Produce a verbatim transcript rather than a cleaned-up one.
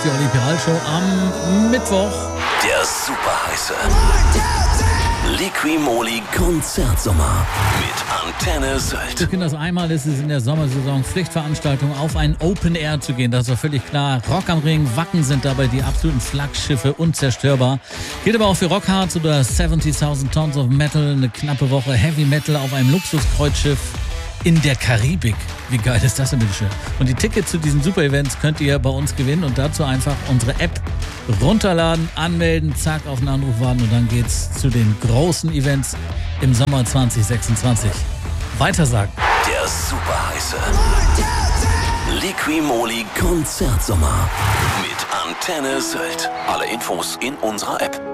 die Olli Piral Show am Mittwoch. Der super heiße Liqui-Moly Konzertsommer mit Antenne Sylt. Für Kinder, einmal ist es in der Sommersaison Pflichtveranstaltung, auf ein Open Air zu gehen. Das ist doch völlig klar. Rock am Ring, Wacken sind dabei die absoluten Flaggschiffe, unzerstörbar. Geht aber auch für Rockhards oder siebzigtausend Tons of Metal, eine knappe Woche Heavy Metal auf einem Luxuskreuzschiff in der Karibik. Wie geil ist das denn, bitte schön? Und die Tickets zu diesen Super-Events könnt ihr bei uns gewinnen und dazu einfach unsere App runterladen, anmelden, zack, auf einen Anruf warten und dann geht's zu den großen Events im Sommer zwanzig sechsundzwanzig. Weitersagen. Der super heiße Liqui-Moly Konzertsommer mit Antenne Sylt. Alle Infos in unserer App.